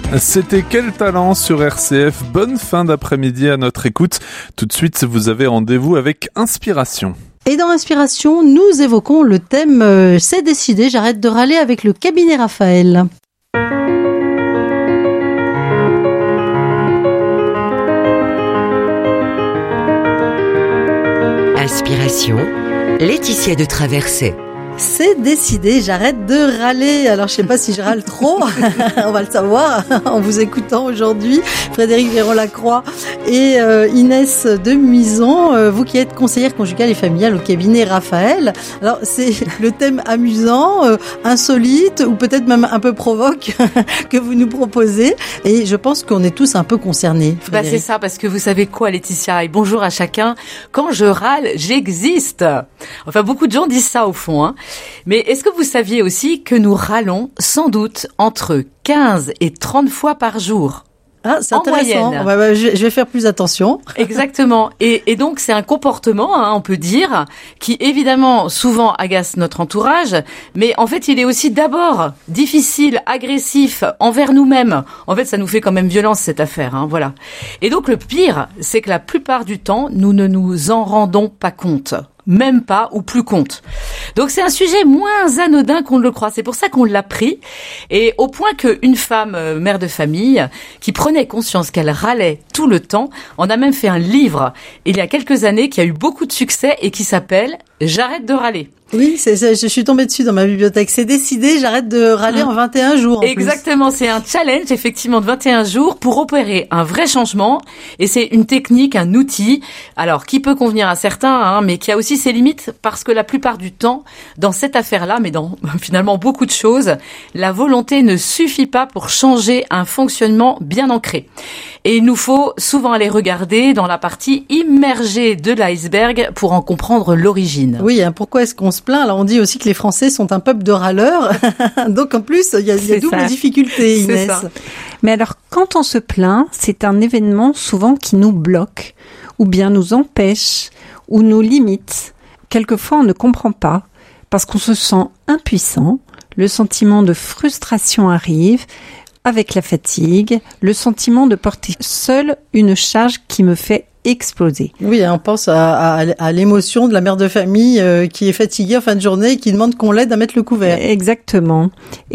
C'était Quel talent sur RCF. Bonne fin d'après-midi à notre écoute. Tout de suite, vous avez rendez-vous avec Inspiration. Et dans Inspiration, nous évoquons le thème C'est décidé, j'arrête de râler avec le cabinet Raphaël. Inspiration, Laetitia de Traversée. C'est décidé, j'arrête de râler. Alors, je sais pas si je râle trop. On va le savoir en vous écoutant aujourd'hui. Frédéric Véron-Lacroix et Inès de Muison, vous qui êtes conseillère conjugale et familiale au cabinet Raphaël. Alors, c'est le thème amusant, insolite ou peut-être même un peu provoque que vous nous proposez. Et je pense qu'on est tous un peu concernés. C'est ça, parce que vous savez quoi, Laetitia, et bonjour à chacun. Quand je râle, j'existe. Enfin, beaucoup de gens disent ça au fond, hein. Mais est-ce que vous saviez aussi que nous râlons sans doute entre 15 et 30 fois par jour? Ah, c'est intéressant. Je vais faire plus attention. Exactement. Et donc, c'est un comportement, on peut dire, qui évidemment souvent agace notre entourage, mais en fait, il est aussi d'abord difficile, agressif envers nous-mêmes. En fait, ça nous fait quand même violence, cette affaire, voilà. Et donc, le pire, c'est que la plupart du temps, nous ne nous en rendons pas compte. Même pas ou plus compte. Donc c'est un sujet moins anodin qu'on ne le croit. C'est pour ça qu'on l'a pris. Et au point qu'une femme, mère de famille, qui prenait conscience qu'elle râlait tout le temps, en a même fait un livre il y a quelques années qui a eu beaucoup de succès et qui s'appelle « J'arrête de râler ». Oui, je suis tombée dessus dans ma bibliothèque. C'est décidé, j'arrête de râler en 21 jours. Exactement, c'est un challenge effectivement de 21 jours pour opérer un vrai changement. Et c'est une technique, un outil, alors qui peut convenir à certains, mais qui a aussi ses limites parce que la plupart du temps, dans cette affaire-là, mais dans finalement beaucoup de choses, la volonté ne suffit pas pour changer un fonctionnement bien ancré. Et il nous faut souvent aller regarder dans la partie immergée de l'iceberg pour en comprendre l'origine. Oui, pourquoi est-ce qu'on se plaint? Alors on dit aussi que les Français sont un peuple de râleurs. Donc en plus, il y a double difficulté, Inès. Mais alors, quand on se plaint, c'est un événement souvent qui nous bloque, ou bien nous empêche, ou nous limite. Quelquefois, on ne comprend pas, parce qu'on se sent impuissant, le sentiment de frustration arrive, avec la fatigue, le sentiment de porter seul une charge qui me fait exploser. Oui, on pense à l'émotion de la mère de famille qui est fatiguée en fin de journée et qui demande qu'on l'aide à mettre le couvert. Exactement.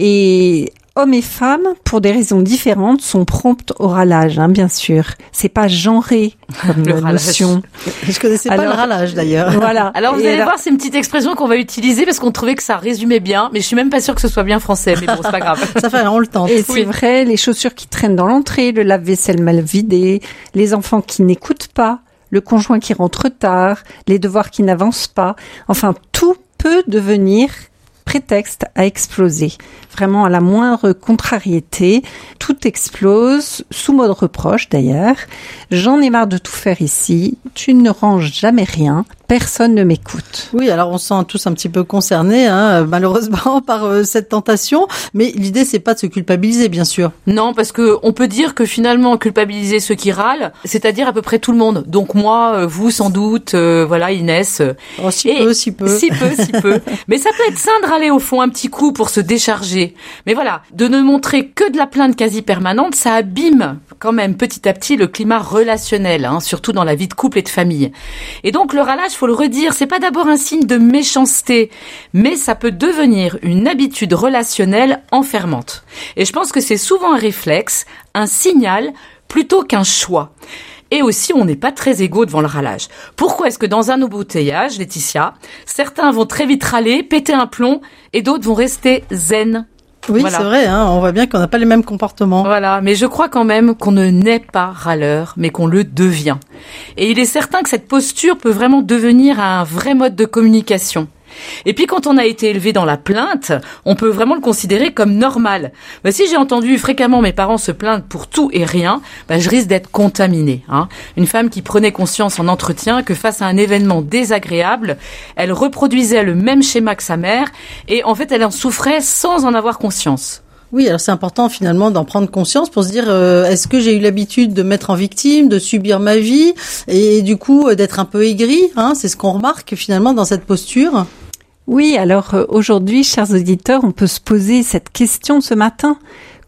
Et hommes et femmes, pour des raisons différentes, sont promptes au râlage, bien sûr. C'est pas genré comme notion. Je connaissais pas le râlage d'ailleurs. Voilà. Alors vous allez voir, c'est une petite expression qu'on va utiliser parce qu'on trouvait que ça résumait bien, mais je suis même pas sûre que ce soit bien français, mais bon, c'est pas grave. Ça fait, on le tente. Et c'est vrai, les chaussures qui traînent dans l'entrée, le lave-vaisselle mal vidé, les enfants qui n'écoutent pas, le conjoint qui rentre tard, les devoirs qui n'avancent pas. Enfin, tout peut devenir prétexte à exploser. Vraiment, à la moindre contrariété, tout explose, sous mode reproche d'ailleurs. J'en ai marre de tout faire ici, tu ne ranges jamais rien, personne ne m'écoute. Oui, alors on se sent tous un petit peu concernés, malheureusement, par cette tentation, mais l'idée c'est pas de se culpabiliser, bien sûr. Non, parce que on peut dire que finalement, culpabiliser ceux qui râlent, c'est-à-dire à peu près tout le monde. Donc moi, vous sans doute, Inès. Si peu. Mais ça peut être sain de râler au fond un petit coup pour se décharger. Mais voilà, de ne montrer que de la plainte quasi permanente, ça abîme quand même petit à petit le climat relationnel, surtout dans la vie de couple et de famille. Et donc le râlage, faut le redire, c'est pas d'abord un signe de méchanceté, mais ça peut devenir une habitude relationnelle enfermante. Et je pense que c'est souvent un réflexe, un signal, plutôt qu'un choix. Et aussi, on n'est pas très égaux devant le râlage. Pourquoi est-ce que dans un embouteillage, Laetitia, certains vont très vite râler, péter un plomb, et d'autres vont rester zen? Oui, voilà. C'est vrai, on voit bien qu'on n'a pas les mêmes comportements. Voilà, mais je crois quand même qu'on ne naît pas râleur, mais qu'on le devient. Et il est certain que cette posture peut vraiment devenir un vrai mode de communication. Et puis quand on a été élevé dans la plainte, on peut vraiment le considérer comme normal. Si j'ai entendu fréquemment mes parents se plaindre pour tout et rien, je risque d'être contaminée. Une femme qui prenait conscience en entretien que face à un événement désagréable, elle reproduisait le même schéma que sa mère et en fait elle en souffrait sans en avoir conscience. Oui, alors c'est important finalement d'en prendre conscience pour se dire est-ce que j'ai eu l'habitude de me mettre en victime, de subir ma vie et du coup d'être un peu aigri, c'est ce qu'on remarque finalement dans cette posture. Oui, alors aujourd'hui, chers auditeurs, on peut se poser cette question ce matin.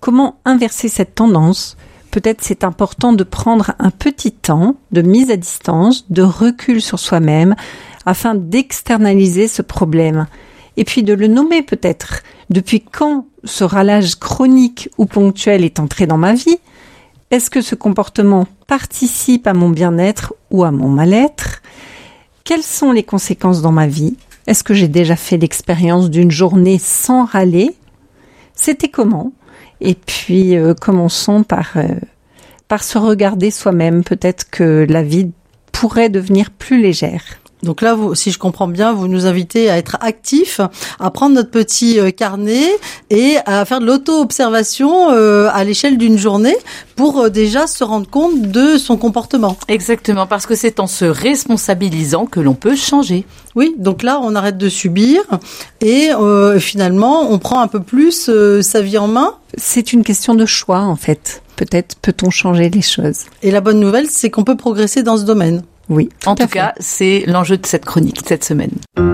Comment inverser cette tendance ? Peut-être c'est important de prendre un petit temps de mise à distance, de recul sur soi-même, afin d'externaliser ce problème. Et puis de le nommer peut-être. Depuis quand ce râlage chronique ou ponctuel est entré dans ma vie ? Est-ce que ce comportement participe à mon bien-être ou à mon mal-être ? Quelles sont les conséquences dans ma vie ? Est-ce que j'ai déjà fait l'expérience d'une journée sans râler ? C'était comment ? Et puis commençons par se regarder soi-même. Peut-être que la vie pourrait devenir plus légère. Donc là, vous, si je comprends bien, vous nous invitez à être actifs, à prendre notre petit carnet et à faire de l'auto-observation à l'échelle d'une journée pour déjà se rendre compte de son comportement. Exactement, parce que c'est en se responsabilisant que l'on peut changer. Oui, donc là, on arrête de subir et finalement, on prend un peu plus sa vie en main. C'est une question de choix, en fait. Peut-être peut-on changer les choses. Et la bonne nouvelle, c'est qu'on peut progresser dans ce domaine. Oui, en tout cas, c'est l'enjeu de cette chronique, cette semaine.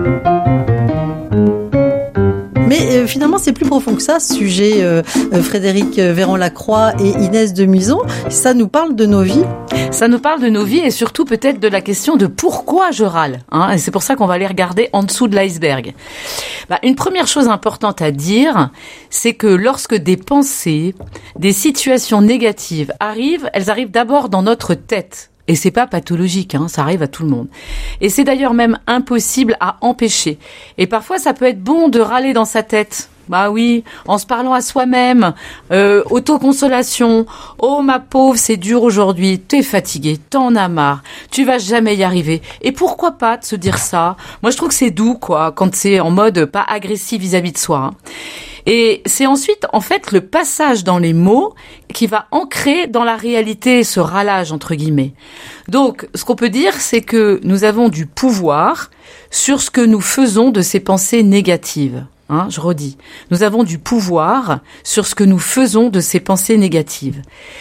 Mais finalement, c'est plus profond que ça, ce sujet. Frédéric Véron-Lacroix et Inès de Muison, ça nous parle de nos vies. Ça nous parle de nos vies et surtout peut-être de la question de pourquoi je râle. Et c'est pour ça qu'on va aller regarder en dessous de l'iceberg. Une première chose importante à dire, c'est que lorsque des pensées, des situations négatives arrivent, elles arrivent d'abord dans notre tête. Et c'est pas pathologique, ça arrive à tout le monde. Et c'est d'ailleurs même impossible à empêcher. Et parfois, ça peut être bon de râler dans sa tête. Bah oui, en se parlant à soi-même, autoconsolation. Oh ma pauvre, c'est dur aujourd'hui, t'es fatigué, t'en as marre, tu vas jamais y arriver. Et pourquoi pas de se dire ça ? Moi, je trouve que c'est doux, quoi, quand c'est en mode pas agressif vis-à-vis de soi. Et c'est ensuite, en fait, le passage dans les mots qui va ancrer dans la réalité ce râlage, entre guillemets. Donc, ce qu'on peut dire, c'est que nous avons du pouvoir sur ce que nous faisons de ces pensées négatives. Je redis, nous avons du pouvoir sur ce que nous faisons de ces pensées négatives.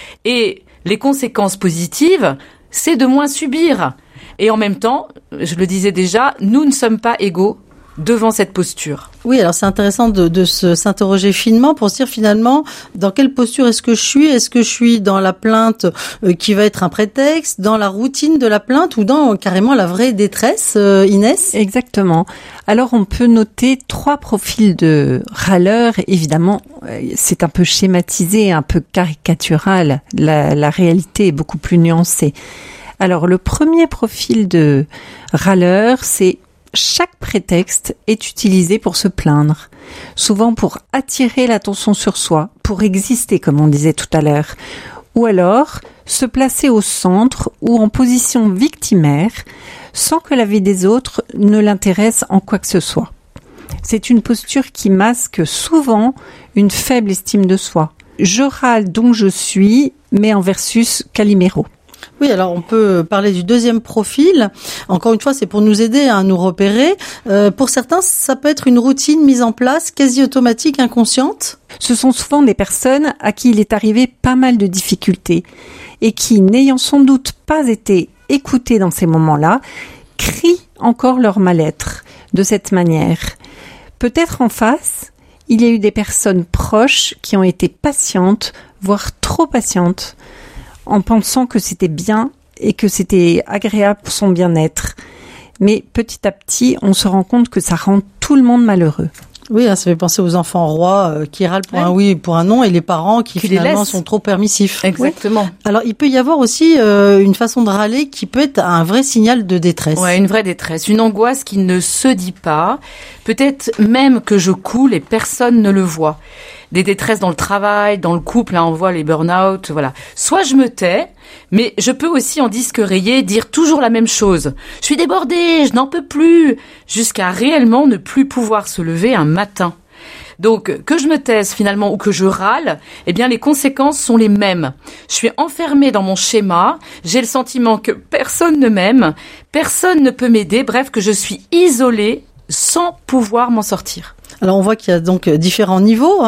Et les conséquences positives, c'est de moins subir. Et en même temps, je le disais déjà, nous ne sommes pas égaux devant cette posture. Oui, alors c'est intéressant de s'interroger finement pour se dire finalement dans quelle posture est-ce que je suis ? Est-ce que je suis dans la plainte qui va être un prétexte, dans la routine de la plainte ou dans carrément la vraie détresse, Inès ? Exactement. Alors on peut noter 3 profils de râleurs. Évidemment, c'est un peu schématisé, un peu caricatural. La réalité est beaucoup plus nuancée. Alors le premier profil de râleur, c'est chaque prétexte est utilisé pour se plaindre, souvent pour attirer l'attention sur soi, pour exister comme on disait tout à l'heure, ou alors se placer au centre ou en position victimaire sans que la vie des autres ne l'intéresse en quoi que ce soit. C'est une posture qui masque souvent une faible estime de soi. Je râle donc je suis, mais en versus Calimero. Oui, alors on peut parler du deuxième profil. Encore une fois, c'est pour nous aider à nous repérer. Pour certains, ça peut être une routine mise en place, quasi automatique, inconsciente. Ce sont souvent des personnes à qui il est arrivé pas mal de difficultés et qui, n'ayant sans doute pas été écoutées dans ces moments-là, crient encore leur mal-être de cette manière. Peut-être en face, il y a eu des personnes proches qui ont été patientes, voire trop patientes, en pensant que c'était bien et que c'était agréable pour son bien-être. Mais petit à petit, on se rend compte que ça rend tout le monde malheureux. Oui, ça fait penser aux enfants rois qui râlent pour un oui et pour un non, et les parents qui finalement sont trop permissifs. Exactement. Ouais. Alors, il peut y avoir aussi une façon de râler qui peut être un vrai signal de détresse. Ouais, une vraie détresse, une angoisse qui ne se dit pas. Peut-être même que je coule et personne ne le voit. Des détresses dans le travail, dans le couple, on voit les burn-out, voilà. Soit je me tais, mais je peux aussi en disque rayé dire toujours la même chose. Je suis débordée, je n'en peux plus, jusqu'à réellement ne plus pouvoir se lever un matin. Donc, que je me taise finalement ou que je râle, eh bien les conséquences sont les mêmes. Je suis enfermée dans mon schéma, j'ai le sentiment que personne ne m'aime, personne ne peut m'aider, bref, que je suis isolée sans pouvoir m'en sortir. Alors on voit qu'il y a donc différents niveaux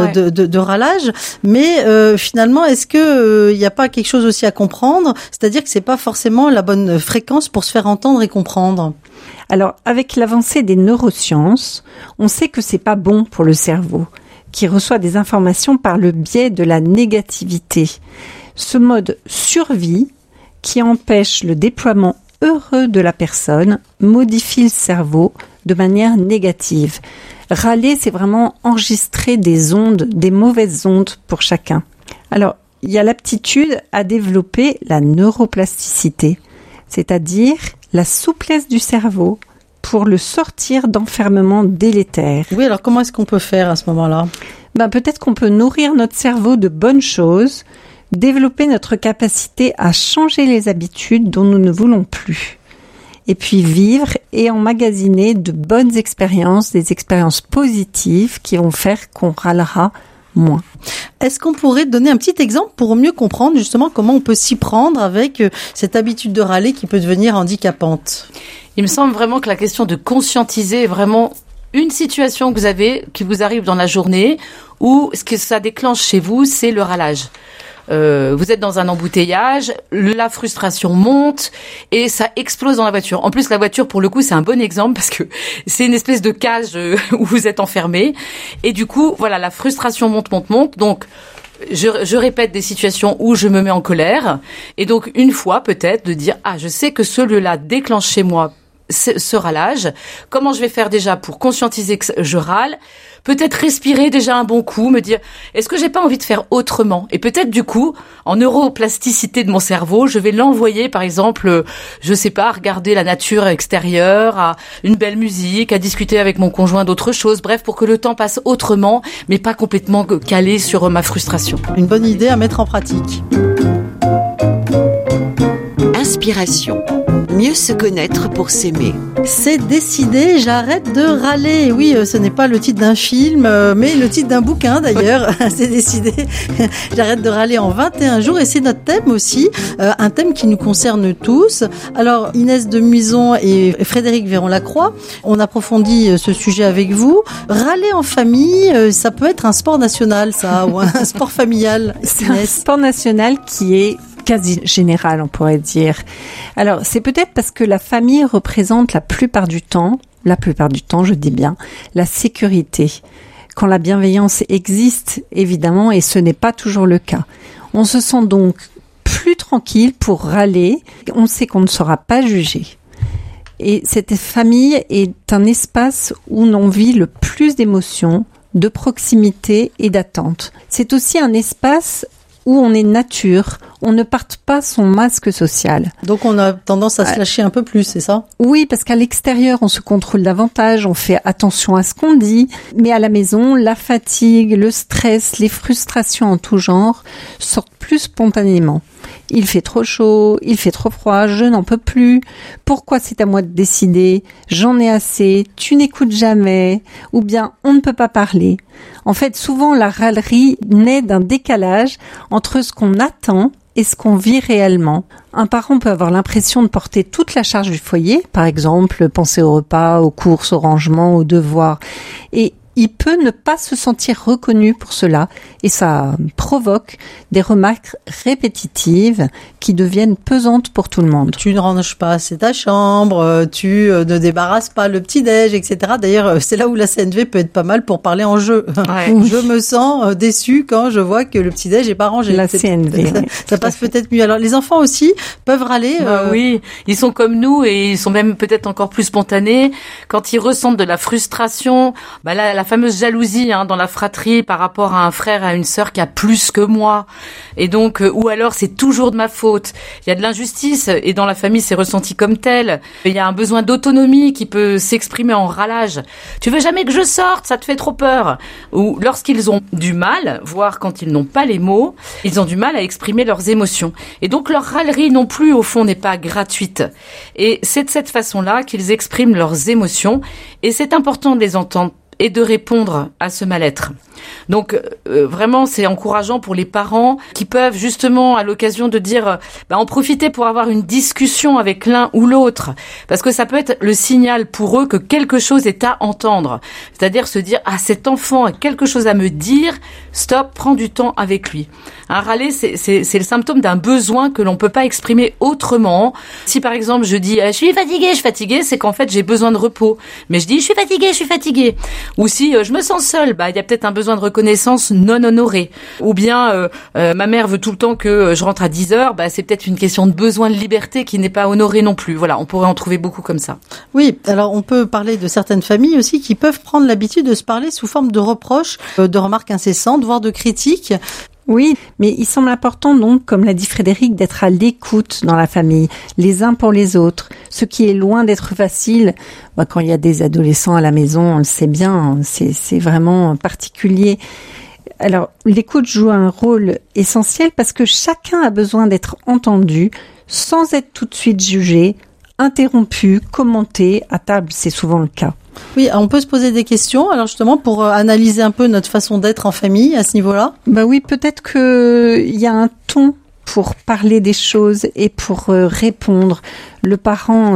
de râlage, mais finalement est-ce que il n'y a pas quelque chose aussi à comprendre, c'est-à-dire que c'est pas forcément la bonne fréquence pour se faire entendre et comprendre. Alors avec l'avancée des neurosciences, on sait que c'est pas bon pour le cerveau qui reçoit des informations par le biais de la négativité. Ce mode survie, qui empêche le déploiement heureux de la personne, modifie le cerveau de manière négative. Râler, c'est vraiment enregistrer des ondes, des mauvaises ondes pour chacun. Alors, il y a l'aptitude à développer la neuroplasticité, c'est-à-dire la souplesse du cerveau pour le sortir d'enfermements délétères. Oui, alors comment est-ce qu'on peut faire à ce moment-là ? Peut-être qu'on peut nourrir notre cerveau de bonnes choses, développer notre capacité à changer les habitudes dont nous ne voulons plus. Et puis vivre et emmagasiner de bonnes expériences, des expériences positives qui vont faire qu'on râlera moins. Est-ce qu'on pourrait donner un petit exemple pour mieux comprendre justement comment on peut s'y prendre avec cette habitude de râler qui peut devenir handicapante ? Il me semble vraiment que la question de conscientiser est vraiment une situation que vous avez, qui vous arrive dans la journée, où ce que ça déclenche chez vous, c'est le râlage. Vous êtes dans un embouteillage, la frustration monte et ça explose dans la voiture. En plus, la voiture, pour le coup, c'est un bon exemple parce que c'est une espèce de cage où vous êtes enfermé. Et du coup, voilà, la frustration monte. Donc, je répète des situations où je me mets en colère. Et donc, une fois, peut-être, de dire, je sais que ce lieu-là déclenche chez moi ce râlage. Comment je vais faire déjà pour conscientiser que je râle ? Peut-être respirer déjà un bon coup, me dire, est-ce que j'ai pas envie de faire autrement ? Et peut-être du coup, en neuroplasticité de mon cerveau, je vais l'envoyer, par exemple, je sais pas, à regarder la nature extérieure, à une belle musique, à discuter avec mon conjoint d'autres choses, bref, pour que le temps passe autrement, mais pas complètement calé sur ma frustration. Une bonne idée à mettre en pratique. Inspiration. Mieux se connaître pour s'aimer. C'est décidé, j'arrête de râler. Oui, ce n'est pas le titre d'un film, mais le titre d'un bouquin d'ailleurs. C'est décidé, j'arrête de râler en 21 jours. Et c'est notre thème aussi, un thème qui nous concerne tous. Alors Inès de Muison et Frédéric Véron-Lacroix, on approfondit ce sujet avec vous. Râler en famille, ça peut être un sport national, ça, ou un sport familial. C'est un sport national qui est quasi général, on pourrait dire. Alors, c'est peut-être parce que la famille représente la plupart du temps, je dis bien, la sécurité. Quand la bienveillance existe, évidemment, et ce n'est pas toujours le cas. On se sent donc plus tranquille pour râler. On sait qu'on ne sera pas jugé. Et cette famille est un espace où l'on vit le plus d'émotions, de proximité et d'attente. C'est aussi un espace où on est nature, on ne porte pas son masque social. Donc on a tendance à se lâcher un peu plus, c'est ça ? Oui, parce qu'à l'extérieur, on se contrôle davantage, on fait attention à ce qu'on dit, mais à la maison, la fatigue, le stress, les frustrations en tout genre sortent plus spontanément. Il fait trop chaud, il fait trop froid, je n'en peux plus. Pourquoi c'est à moi de décider ? J'en ai assez, tu n'écoutes jamais, ou bien on ne peut pas parler. En fait, souvent la râlerie naît d'un décalage entre ce qu'on attend et ce qu'on vit réellement. Un parent peut avoir l'impression de porter toute la charge du foyer, par exemple, penser au repas, aux courses, au rangement, aux devoirs. Et il peut ne pas se sentir reconnu pour cela et ça provoque des remarques répétitives qui deviennent pesantes pour tout le monde. Tu ne ranges pas assez ta chambre, tu ne débarrasses pas le petit-déj, etc. D'ailleurs, c'est là où la CNV peut être pas mal pour parler en jeu. Ouais. Je me sens déçue quand je vois que le petit-déj n'est pas rangé. La CNV. Ça passe peut-être mieux. Alors, les enfants aussi peuvent râler. Oui, ils sont comme nous et ils sont même peut-être encore plus spontanés. Quand ils ressentent de la frustration, la fameuse jalousie dans la fratrie par rapport à un frère et à une sœur qui a plus que moi. Et donc, ou alors c'est toujours de ma faute. Il y a de l'injustice et dans la famille c'est ressenti comme tel. Il y a un besoin d'autonomie qui peut s'exprimer en râlage. Tu veux jamais que je sorte, ça te fait trop peur. Ou lorsqu'ils ont du mal, voire quand ils n'ont pas les mots, ils ont du mal à exprimer leurs émotions. Et donc leur râlerie non plus au fond n'est pas gratuite. Et c'est de cette façon-là qu'ils expriment leurs émotions et c'est important de les entendre et de répondre à ce mal-être. Donc vraiment c'est encourageant pour les parents qui peuvent justement à l'occasion de dire en profiter pour avoir une discussion avec l'un ou l'autre parce que ça peut être le signal pour eux que quelque chose est à entendre, c'est-à-dire se dire cet enfant a quelque chose à me dire, stop, prends du temps avec lui. Un râler c'est le symptôme d'un besoin que l'on peut pas exprimer autrement. Si par exemple je dis je suis fatiguée, c'est qu'en fait j'ai besoin de repos, mais je dis je suis fatiguée. Ou si je me sens seule, il y a peut-être un besoin besoin de reconnaissance non honoré. Ou bien, ma mère veut tout le temps que je rentre à 10h, c'est peut-être une question de besoin de liberté qui n'est pas honorée non plus. Voilà, on pourrait en trouver beaucoup comme ça. Oui, alors on peut parler de certaines familles aussi qui peuvent prendre l'habitude de se parler sous forme de reproches, de remarques incessantes, voire de critiques. Oui, mais il semble important donc, comme l'a dit Frédéric, d'être à l'écoute dans la famille, les uns pour les autres. Ce qui est loin d'être facile, quand il y a des adolescents à la maison, on le sait bien, c'est vraiment particulier. Alors, l'écoute joue un rôle essentiel parce que chacun a besoin d'être entendu sans être tout de suite jugé, interrompu, commenté. À table, c'est souvent le cas. Oui, on peut se poser des questions, alors justement, pour analyser un peu notre façon d'être en famille à ce niveau-là. Oui, peut-être qu'il y a un ton pour parler des choses et pour répondre. Le parent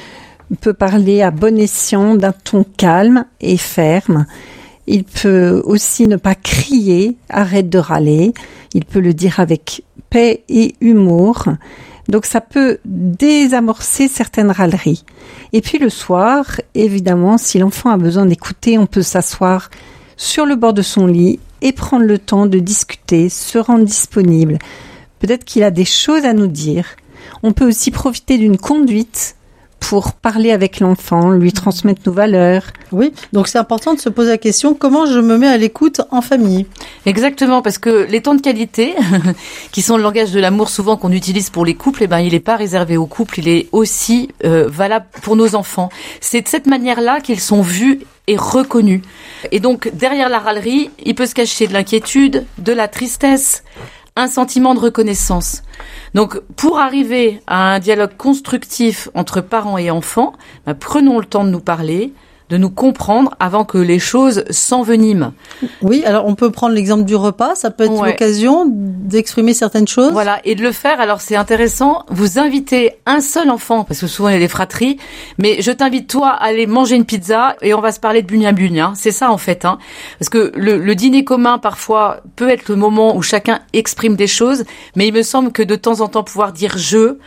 peut parler à bon escient d'un ton calme et ferme. Il peut aussi ne pas crier, arrête de râler. Il peut le dire avec paix et humour. Donc ça peut désamorcer certaines râleries. Et puis le soir, évidemment, si l'enfant a besoin d'écouter, on peut s'asseoir sur le bord de son lit et prendre le temps de discuter, se rendre disponible. Peut-être qu'il a des choses à nous dire. On peut aussi profiter d'une conduite pour parler avec l'enfant, lui transmettre nos valeurs. Oui, donc c'est important de se poser la question, comment je me mets à l'écoute en famille ? Exactement, parce que les temps de qualité, qui sont le langage de l'amour souvent qu'on utilise pour les couples, il n'est pas réservé aux couples, il est aussi valable pour nos enfants. C'est de cette manière-là qu'ils sont vus et reconnus. Et donc, derrière la râlerie, il peut se cacher de l'inquiétude, de la tristesse, un sentiment de reconnaissance. Donc, pour arriver à un dialogue constructif entre parents et enfants, prenons le temps de nous parler, de nous comprendre avant que les choses s'enveniment. Oui, alors on peut prendre l'exemple du repas, ça peut être l'occasion d'exprimer certaines choses. Voilà, et de le faire, alors c'est intéressant, vous invitez un seul enfant, parce que souvent il y a des fratries, mais je t'invite toi à aller manger une pizza et on va se parler de bugne. C'est ça en fait, parce que le dîner commun parfois peut être le moment où chacun exprime des choses, mais il me semble que de temps en temps pouvoir dire je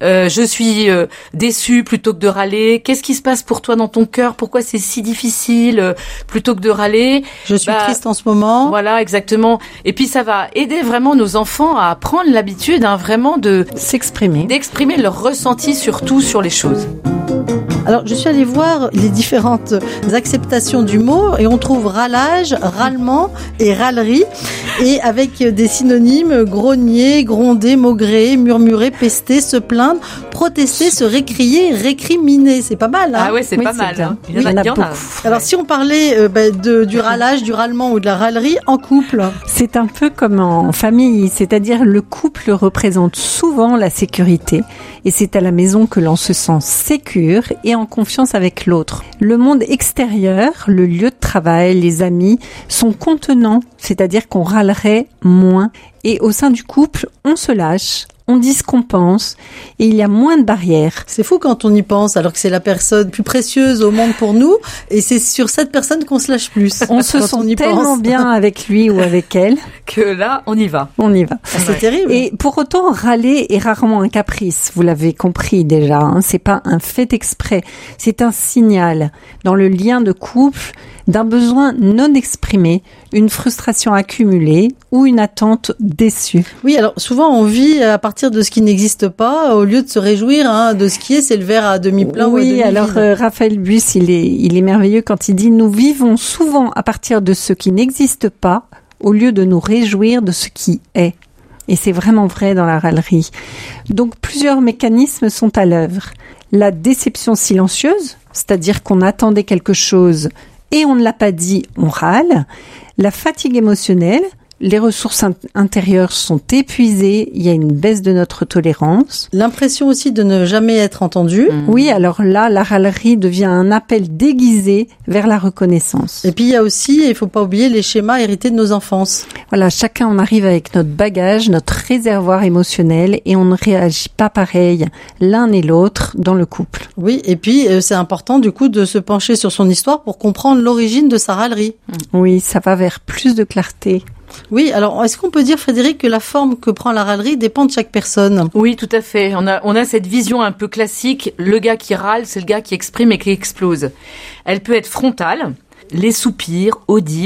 suis déçu plutôt que de râler, qu'est-ce qui se passe pour toi dans ton cœur, pourquoi c'est si difficile, plutôt que de râler. Je suis triste en ce moment. Voilà, exactement. Et puis ça va aider vraiment nos enfants à prendre l'habitude vraiment de s'exprimer, d'exprimer leur ressenti surtout sur les choses. Alors, je suis allée voir les différentes acceptations du mot et on trouve râlage, râlement et râlerie. Et avec des synonymes, grogner, gronder, maugréer, murmurer, pester, se plaindre, protester, se récrier, récriminer. C'est pas mal, hein ? Ah ouais, c'est pas mal. Hein. Il y en a beaucoup. Alors, si on parlait du râlage, du râlement ou de la râlerie en couple. C'est un peu comme en famille, c'est-à-dire le couple représente souvent la sécurité et c'est à la maison que l'on se sent sécure et en confiance avec l'autre. Le monde extérieur, le lieu de travail, les amis sont contenants, c'est-à-dire qu'on râlerait moins. Et au sein du couple, on se lâche, on dit ce qu'on pense et il y a moins de barrières. C'est fou quand on y pense, alors que c'est la personne plus précieuse au monde pour nous et c'est sur cette personne qu'on se lâche plus. On se sent tellement bien avec lui ou avec elle que là, on y va. On y va. C'est terrible. Et pour autant, râler est rarement un caprice. Vous l'avez compris déjà. C'est pas un fait exprès. C'est un signal dans le lien de couple d'un besoin non exprimé, une frustration accumulée ou une attente déçue. Oui, alors souvent on vit à partir de ce qui n'existe pas au lieu de se réjouir de ce qui est, c'est le verre à demi plein ou à demi vide. Oui, alors Raphaël Buss, il est merveilleux quand il dit « Nous vivons souvent à partir de ce qui n'existe pas au lieu de nous réjouir de ce qui est ». Et c'est vraiment vrai dans la râlerie. Donc plusieurs mécanismes sont à l'œuvre. La déception silencieuse, c'est-à-dire qu'on attendait quelque chose et on ne l'a pas dit, on râle. La fatigue émotionnelle, les ressources intérieures sont épuisées, il y a une baisse de notre tolérance. L'impression aussi de ne jamais être entendu. Oui, alors là, la râlerie devient un appel déguisé vers la reconnaissance. Et puis il y a aussi, il faut pas oublier, les schémas hérités de nos enfances. Voilà, chacun on arrive avec notre bagage, notre réservoir émotionnel et on ne réagit pas pareil l'un et l'autre dans le couple. Oui, et puis c'est important du coup de se pencher sur son histoire pour comprendre l'origine de sa râlerie. Oui, ça va vers plus de clarté. Oui, alors est-ce qu'on peut dire, Frédéric, que la forme que prend la râlerie dépend de chaque personne ? Oui, tout à fait. On a cette vision un peu classique, le gars qui râle, c'est le gars qui exprime et qui explose. Elle peut être frontale, les soupirs, audibles,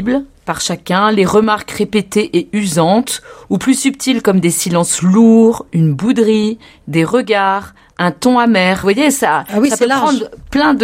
par chacun, les remarques répétées et usantes, ou plus subtiles comme des silences lourds, une bouderie, des regards, un ton amer. Vous voyez, ça peut prendre plein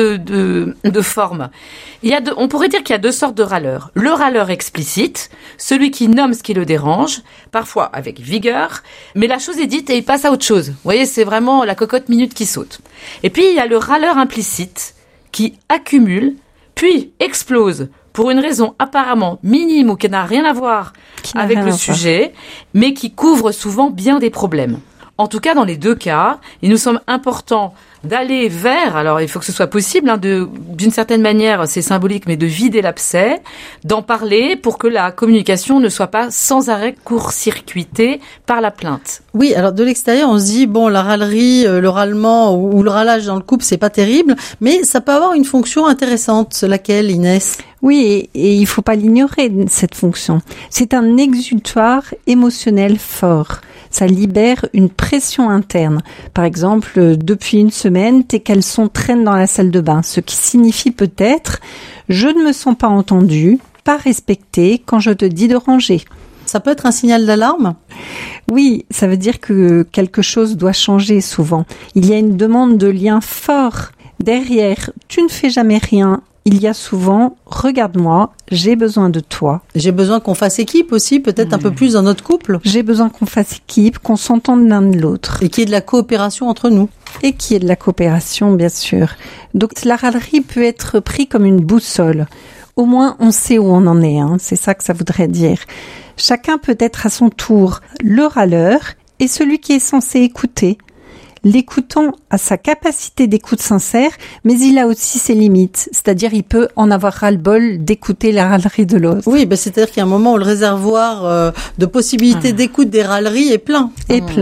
de formes. On pourrait dire qu'il y a deux sortes de râleurs. Le râleur explicite, celui qui nomme ce qui le dérange, parfois avec vigueur, mais la chose est dite et il passe à autre chose. Vous voyez, c'est vraiment la cocotte minute qui saute. Et puis, il y a le râleur implicite, qui accumule, puis explose, pour une raison apparemment minime ou qui n'a rien à voir avec le sujet, mais qui couvre souvent bien des problèmes. En tout cas, dans les deux cas, il nous semble important d'aller vers, alors il faut que ce soit possible, d'une certaine manière, c'est symbolique, mais de vider l'abcès, d'en parler pour que la communication ne soit pas sans arrêt court-circuitée par la plainte. Oui, alors de l'extérieur, on se dit, bon, la râlerie, le râlement ou le râlage dans le couple, c'est pas terrible, mais ça peut avoir une fonction intéressante, laquelle, Inès ? Oui, et il faut pas l'ignorer, cette fonction. C'est un exutoire émotionnel fort. Ça libère une pression interne. Par exemple, depuis une semaine, tes caleçons traînent dans la salle de bain, ce qui signifie peut-être « je ne me sens pas entendu, pas respecté quand je te dis de ranger ». Ça peut être un signal d'alarme ? Oui, ça veut dire que quelque chose doit changer souvent. Il y a une demande de lien fort. Derrière, tu ne fais jamais rien. Il y a souvent, regarde-moi, j'ai besoin de toi. J'ai besoin qu'on fasse équipe aussi, peut-être un peu plus dans notre couple. J'ai besoin qu'on fasse équipe, qu'on s'entende l'un de l'autre. Et qu'il y ait de la coopération entre nous. Et qu'il y ait de la coopération, bien sûr. Donc la râlerie peut être prise comme une boussole. Au moins, on sait où on en est, c'est ça que ça voudrait dire. Chacun peut être à son tour le râleur et celui qui est censé écouter. L'écoutant a sa capacité d'écoute sincère, mais il a aussi ses limites. C'est-à-dire, il peut en avoir ras-le-bol d'écouter la râlerie de l'autre. Oui, c'est-à-dire qu'il y a un moment où le réservoir de possibilités d'écoute des râleries est plein.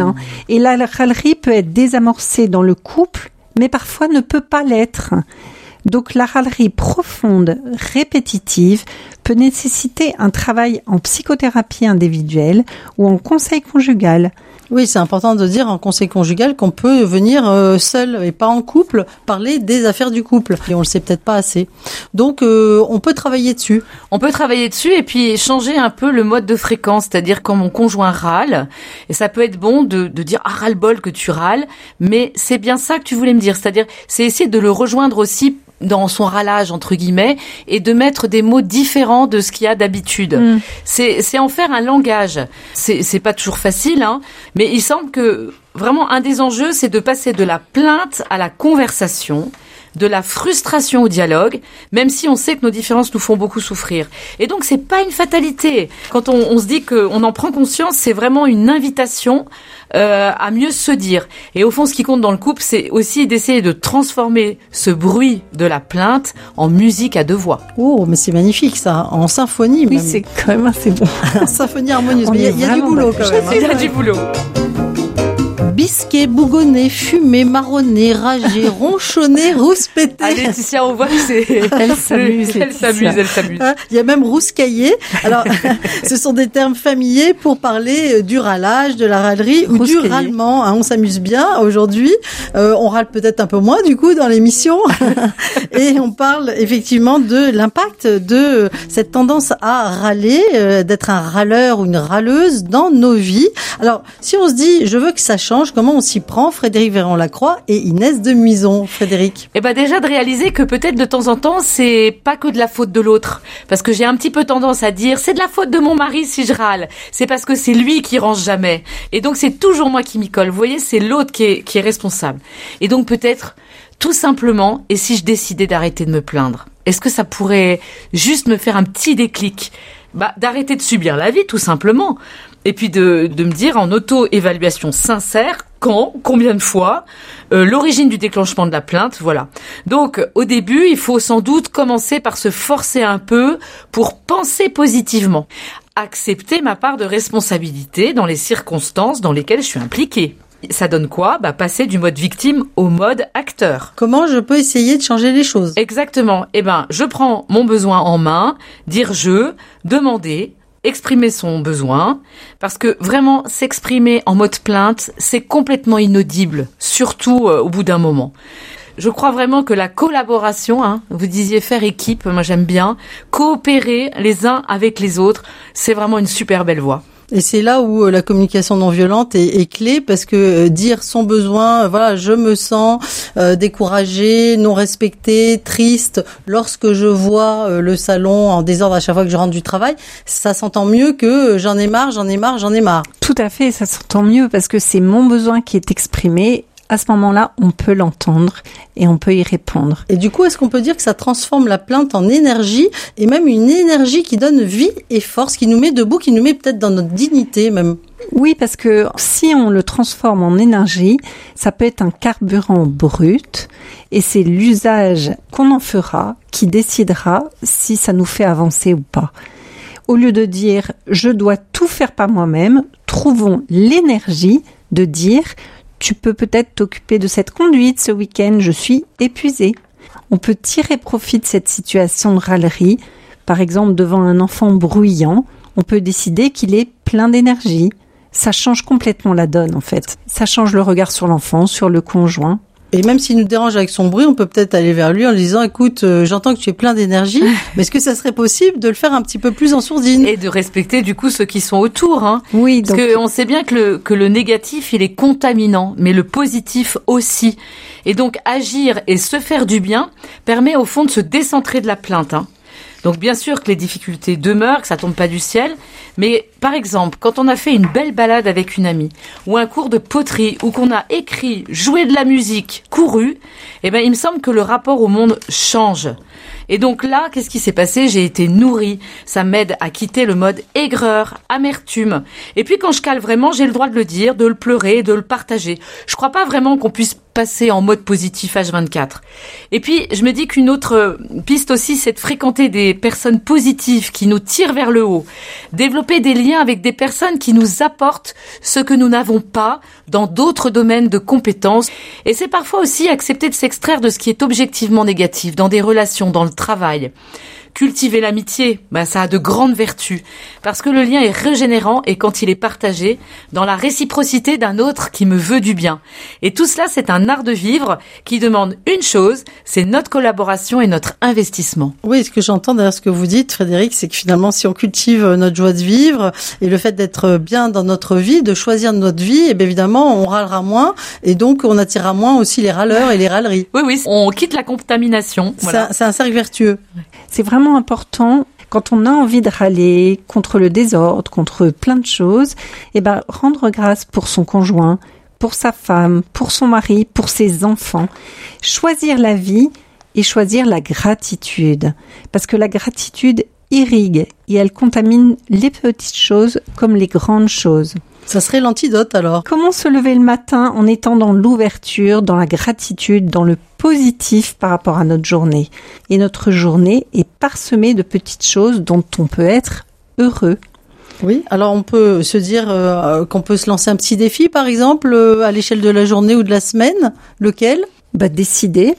Et la râlerie peut être désamorcée dans le couple, mais parfois ne peut pas l'être. Donc, la râlerie profonde, répétitive, peut nécessiter un travail en psychothérapie individuelle ou en conseil conjugal. Oui, c'est important de dire en conseil conjugal qu'on peut venir seul et pas en couple parler des affaires du couple. Et on le sait peut-être pas assez. Donc, on peut travailler dessus. On peut travailler dessus et puis changer un peu le mode de fréquence. C'est-à-dire quand mon conjoint râle, et ça peut être bon de dire « Ah, ras-le-bol que tu râles », mais c'est bien ça que tu voulais me dire. C'est-à-dire, c'est essayer de le rejoindre aussi dans son râlage, entre guillemets, et de mettre des mots différents de ce qu'il y a d'habitude. C'est en faire un langage. C'est pas toujours facile, mais il semble que vraiment un des enjeux, c'est de passer de la plainte à la conversation, de la frustration au dialogue, même si on sait que nos différences nous font beaucoup souffrir. Et donc, c'est pas une fatalité. Quand on se dit qu'on en prend conscience, c'est vraiment une invitation à mieux se dire. Et au fond, ce qui compte dans le couple, c'est aussi d'essayer de transformer ce bruit de la plainte en musique à deux voix. Oh, mais c'est magnifique ça, en symphonie même. Oui, c'est quand même assez bon. En symphonie harmonieuse, mais il y a du boulot quand même. Il y a du boulot. Bisqué, bougonné, fumé, marronné, ragé, ronchonné, rouspété. Ah, Laetitia, on voit que c'est... Elle s'amuse. Il y a même rouscaillé. Alors, ce sont des termes familiers pour parler du râlage, de la râlerie ou du râlement. On s'amuse bien aujourd'hui. On râle peut-être un peu moins du coup dans l'émission. Et on parle effectivement de l'impact de cette tendance à râler, d'être un râleur ou une râleuse dans nos vies. Alors, si on se dit, je veux que ça change, comment on s'y prend? Frédéric Véron-Lacroix et Inès de Muison. Frédéric. Déjà de réaliser que peut-être de temps en temps, c'est pas que de la faute de l'autre. Parce que j'ai un petit peu tendance à dire, c'est de la faute de mon mari si je râle. C'est parce que c'est lui qui range jamais. Et donc c'est toujours moi qui m'y colle. Vous voyez, c'est l'autre qui est responsable. Et donc peut-être, tout simplement, et si je décidais d'arrêter de me plaindre? Est-ce que ça pourrait juste me faire un petit déclic? D'arrêter de subir la vie, tout simplement. Et puis de me dire en auto-évaluation sincère, combien de fois, l'origine du déclenchement de la plainte, voilà. Donc, au début, il faut sans doute commencer par se forcer un peu pour penser positivement. Accepter ma part de responsabilité dans les circonstances dans lesquelles je suis impliquée. Ça donne quoi? Passer du mode victime au mode acteur. Comment je peux essayer de changer les choses? Exactement. Je prends mon besoin en main, dire je, demander, exprimer son besoin, parce que vraiment s'exprimer en mode plainte, c'est complètement inaudible, surtout au bout d'un moment. je crois vraiment que la collaboration, vous disiez faire équipe, moi j'aime bien, coopérer les uns avec les autres, c'est vraiment une super belle voie. Et c'est là où la communication non violente est clé, parce que dire son besoin, voilà, je me sens découragée, non respectée, triste lorsque je vois le salon en désordre à chaque fois que je rentre du travail, ça s'entend mieux que j'en ai marre. Tout à fait, ça s'entend mieux parce que c'est mon besoin qui est exprimé. À ce moment-là, on peut l'entendre et on peut y répondre. Et du coup, est-ce qu'on peut dire que ça transforme la plainte en énergie, et même une énergie qui donne vie et force, qui nous met debout, qui nous met peut-être dans notre dignité même? Oui, parce que si on le transforme en énergie, ça peut être un carburant brut, et c'est l'usage qu'on en fera qui décidera si ça nous fait avancer ou pas. Au lieu de dire « je dois tout faire par moi-même », trouvons l'énergie de dire « tu peux peut-être t'occuper de cette conduite ce week-end, je suis épuisée ». On peut tirer profit de cette situation de râlerie. Par exemple, devant un enfant bruyant, on peut décider qu'il est plein d'énergie. Ça change complètement la donne, en fait. Ça change le regard sur l'enfant, sur le conjoint. Et même s'il nous dérange avec son bruit, on peut peut-être aller vers lui en lui disant « Écoute, j'entends que tu es plein d'énergie, mais est-ce que ça serait possible de le faire un petit peu plus en sourdine ?» Et de respecter du coup ceux qui sont autour. Oui, parce qu'on sait bien que le négatif, il est contaminant, mais le positif aussi. Et donc agir et se faire du bien permet au fond de se décentrer de la plainte. Donc bien sûr que les difficultés demeurent, que ça tombe pas du ciel, mais par exemple, quand on a fait une belle balade avec une amie, ou un cours de poterie, ou qu'on a écrit, joué de la musique, couru, il me semble que le rapport au monde change. Et donc là, qu'est-ce qui s'est passé? J'ai été nourrie. Ça m'aide à quitter le mode aigreur, amertume. Et puis quand je cale vraiment, j'ai le droit de le dire, de le pleurer, de le partager. Je crois pas vraiment qu'on puisse passer en mode positif H24. Et puis, je me dis qu'une autre piste aussi, c'est de fréquenter des personnes positives qui nous tirent vers le haut. Développer des liens avec des personnes qui nous apportent ce que nous n'avons pas dans d'autres domaines de compétences. Et c'est parfois aussi accepter de s'extraire de ce qui est objectivement négatif, dans des relations, dans le travail. Cultiver l'amitié, ça a de grandes vertus, parce que le lien est régénérant et quand il est partagé, dans la réciprocité d'un autre qui me veut du bien. Et tout cela, c'est un art de vivre qui demande une chose, c'est notre collaboration et notre investissement. Oui, ce que j'entends derrière ce que vous dites, Frédéric, c'est que finalement, si on cultive notre joie de vivre et le fait d'être bien dans notre vie, de choisir notre vie, évidemment, on râlera moins et donc on attirera moins aussi les râleurs et les râleries. Oui, on quitte la contamination. Voilà. C'est un cercle vertueux. C'est vraiment important, quand on a envie de râler contre le désordre, contre plein de choses, rendre grâce pour son conjoint, pour sa femme, pour son mari, pour ses enfants. Choisir la vie et choisir la gratitude. Parce que la gratitude irrigue et elle contamine les petites choses comme les grandes choses. Ça serait l'antidote alors. Comment se lever le matin en étant dans l'ouverture, dans la gratitude, dans le positif par rapport à notre journée. Et notre journée est parsemée de petites choses dont on peut être heureux. Oui, alors on peut se dire qu'on peut se lancer un petit défi par exemple à l'échelle de la journée ou de la semaine. Lequel ? Décider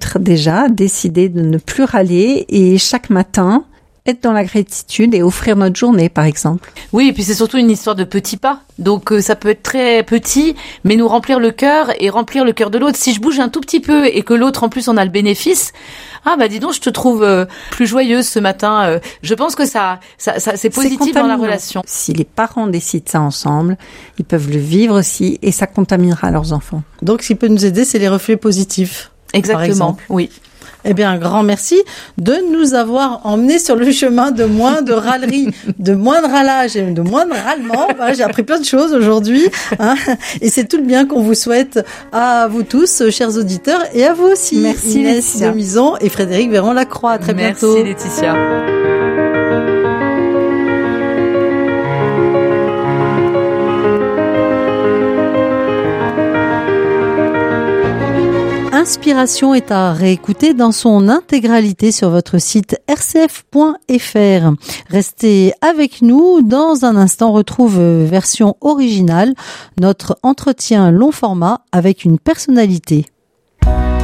de ne plus râler et chaque matin être dans la gratitude et offrir notre journée, par exemple. Oui, et puis c'est surtout une histoire de petits pas. Donc ça peut être très petit, mais nous remplir le cœur et remplir le cœur de l'autre. Si je bouge un tout petit peu et que l'autre en plus en a le bénéfice, dis donc, je te trouve plus joyeuse ce matin. Je pense que ça c'est positif dans la relation. Si les parents décident ça ensemble, ils peuvent le vivre aussi et ça contaminera leurs enfants. Donc ce qui peut nous aider, c'est les reflets positifs. Exactement, oui. Eh bien, un grand merci de nous avoir emmenés sur le chemin de moins de râlerie, de moins de râlage et de moins de râlement. J'ai appris plein de choses aujourd'hui. Et c'est tout le bien qu'on vous souhaite à vous tous, chers auditeurs, et à vous aussi. Merci Inès Laetitia. Demison et Frédéric Véron-Lacroix. À très bientôt. Merci Laetitia. Inspiration est à réécouter dans son intégralité sur votre site rcf.fr. Restez avec nous. Dans un instant, retrouve version originale, notre entretien long format avec une personnalité.